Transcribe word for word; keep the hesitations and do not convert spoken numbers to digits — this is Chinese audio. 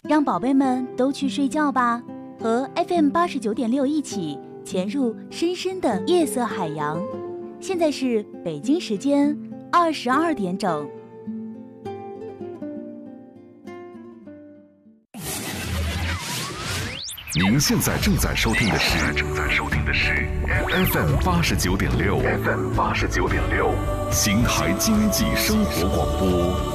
让宝贝们都去睡觉吧，和 F M 八十九点六一起潜入深深的夜色海洋。现在是北京时间二十二点整。 您现在正在收听的是正在收听的是 F M 八十九点六 F M 八十九点六 邢台经济生活广播。